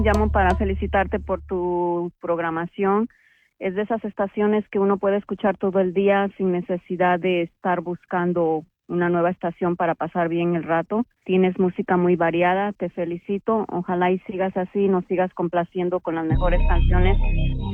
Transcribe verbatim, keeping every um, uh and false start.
Llamo para felicitarte por tu programación. Es de esas estaciones que uno puede escuchar todo el día sin necesidad de estar buscando una nueva estación para pasar bien el rato. Tienes música muy variada, te felicito. Ojalá y sigas así, nos sigas complaciendo con las mejores canciones